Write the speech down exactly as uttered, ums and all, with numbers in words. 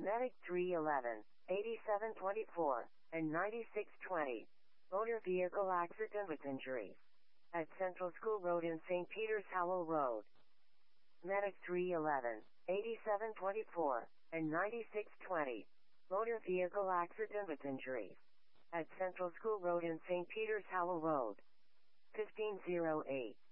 Medic three eleven, eighty-seven twenty-four, and ninety-six twenty. Motor vehicle accident with injuries. At Central School Road in Saint Peter's Howell Road. Medic three eleven, eighty-seven twenty-four, and ninety-six twenty. Motor vehicle accident with injuries. At Central School Road in Saint Peter's Howell Road. fifteen oh eight.